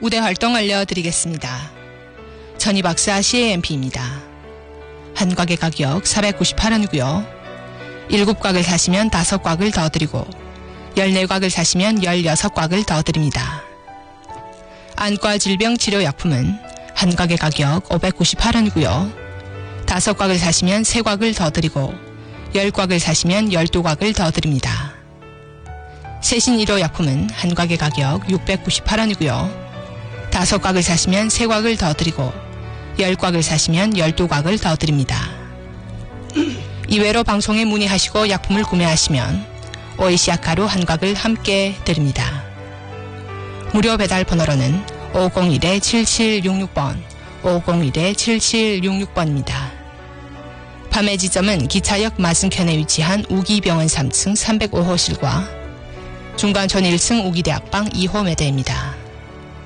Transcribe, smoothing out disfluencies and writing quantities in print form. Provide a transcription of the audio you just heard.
우대 활동 알려드리겠습니다. 전희박사 CAMP입니다. 한 곽의 가격 498원이고요. 7곽을 사시면 5곽을 더 드리고 14곽을 사시면 16곽을 더 드립니다. 안과 질병 치료약품은 한 곽의 가격 598원이고요. 5곽을 사시면 3곽을 더 드리고 10곽을 사시면 12곽을 더 드립니다. 세신 1호 약품은 한 곽의 가격 698원이고요. 5곽을 사시면 3곽을 더 드리고 10곽을 사시면 12곽을 더 드립니다. 이외로 방송에 문의하시고 약품을 구매하시면 오이시아 가루 한 곽을 함께 드립니다. 무료 배달 번호로는 501-7766번, 501-7766번입니다. 판매 지점은 기차역 맞은편에 위치한 우기병원 3층 305호실과 중간촌 1층 우기대학방 2호 매대입니다.